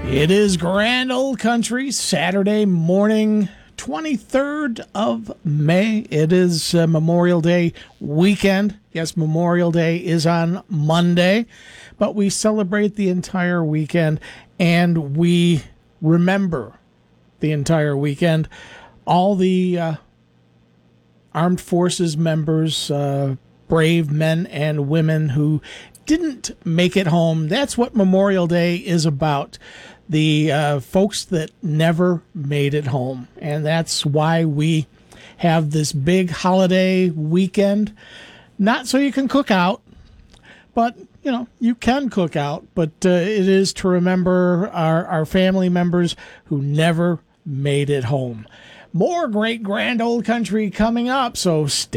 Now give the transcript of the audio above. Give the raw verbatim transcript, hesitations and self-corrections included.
It is Grand Old Country, Saturday morning, twenty-third of May. It is uh, Memorial Day weekend. Yes, Memorial Day is on Monday, but we celebrate the entire weekend and we remember the entire weekend. All the uh, armed forces members, uh, brave men and women who didn't make it home. That's what Memorial Day is about. The uh, folks that never made it home. And that's why we have this big holiday weekend. Not so you can cook out, but, you know, you can cook out. But uh, it is to remember our, our family members who never made it home. More great Grand Old Country coming up, so stay